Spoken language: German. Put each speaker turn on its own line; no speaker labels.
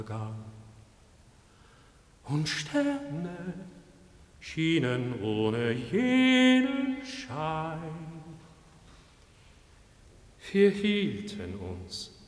Und Sterne schienen ohne jenen Schein. Wir hielten uns